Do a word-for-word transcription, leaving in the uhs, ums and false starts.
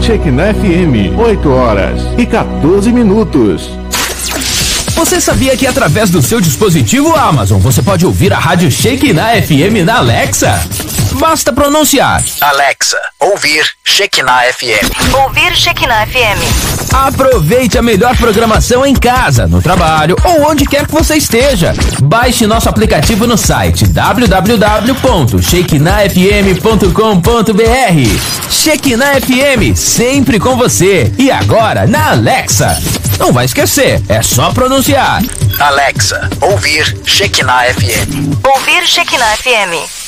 Shekinah F M, oito horas e quatorze minutos. Você sabia que através do seu dispositivo Amazon você pode ouvir a rádio Shekinah F M na Alexa? Basta pronunciar: Alexa, ouvir Shekinah F M. Ouvir Shekinah F M. Aproveite a melhor programação em casa, no trabalho ou onde quer que você esteja. Baixe nosso aplicativo no site w w w ponto shekinah f m ponto com ponto b r. Shekinah F M, sempre com você. E agora na Alexa. Não vai esquecer, é só pronunciar: Alexa, ouvir Shekinah F M. Ouvir Shekinah F M.